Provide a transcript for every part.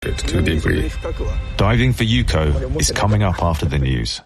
penetrate too deeply. Diving for Yuko is coming up after the news.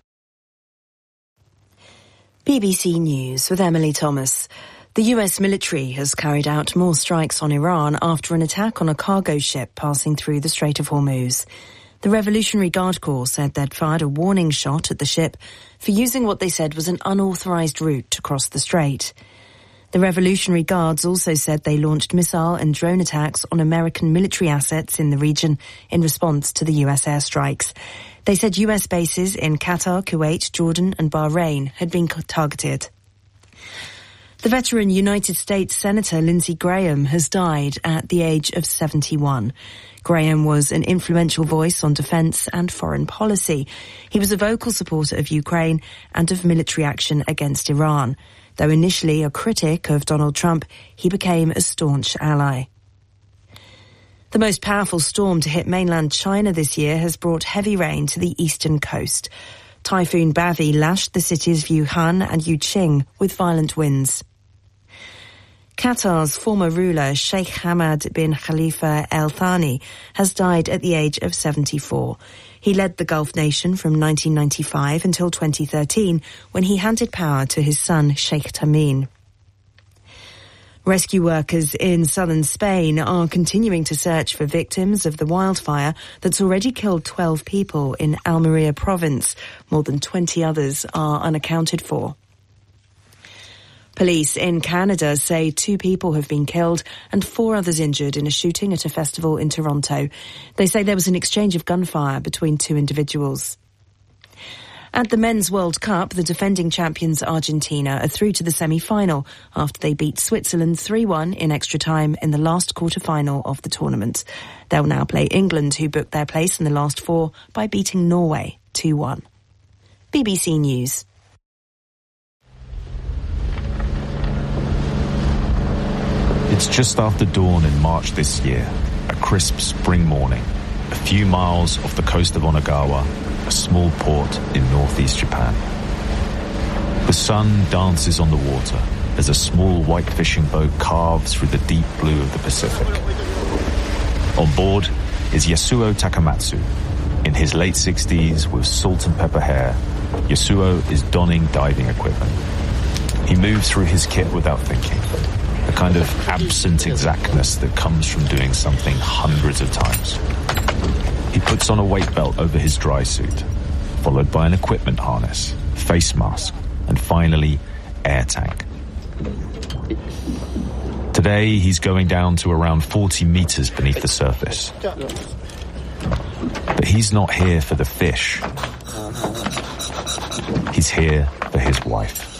BBC News with Emily Thomas. The US military has carried out more strikes on Iran after an attack on a cargo ship passing through the Strait of Hormuz. The Revolutionary Guard Corps said they'd fired a warning shot at the ship for using what they said was an unauthorized route to cross the strait. The Revolutionary Guards also said they launched missile and drone attacks on American military assets in the region in response to the US airstrikes. They said US bases in Qatar, Kuwait, Jordan and Bahrain had been targeted. The veteran United States Senator Lindsey Graham has died at the age of 71. Graham was an influential voice on defence and foreign policy. He was a vocal supporter of Ukraine and of military action against Iran. Though initially a critic of Donald Trump, he became a staunch ally. The most powerful storm to hit mainland China this year has brought heavy rain to the eastern coast. Typhoon Bavi lashed the cities of Wuhan and Yuqing with violent winds. Qatar's former ruler, Sheikh Hamad bin Khalifa Al Thani, has died at the age of 74. He led the Gulf nation from 1995 until 2013, when he handed power to his son, Sheikh Tamim. Rescue workers in southern Spain are continuing to search for victims of the wildfire that's already killed 12 people in Almeria province. More than 20 others are unaccounted for. Police in Canada say 2 people have been killed and 4 others injured in a shooting at a festival in Toronto. They say there was an exchange of gunfire between 2 individuals. At the Men's World Cup, the defending champions Argentina are through to the semi-final after they beat Switzerland 3-1 in extra time in the last quarter-final of the tournament. They'll now play England, who booked their place in the last 4 by beating Norway 2-1. BBC News. It's just after dawn in March this year, a crisp spring morning, a few miles off the coast of Onagawa, a small port in northeast Japan. The sun dances on the water as a small white fishing boat carves through the deep blue of the Pacific. On board is Yasuo Takamatsu. In his late 60s with salt and pepper hair, Yasuo is donning diving equipment. He moves through his kit without thinking. A kind of absent exactness that comes from doing something hundreds of times. He puts on a weight belt over his dry suit, followed by an equipment harness, face mask, and finally, air tank. Today, he's going down to around 40 meters beneath the surface. But he's not here for the fish. He's here for his wife.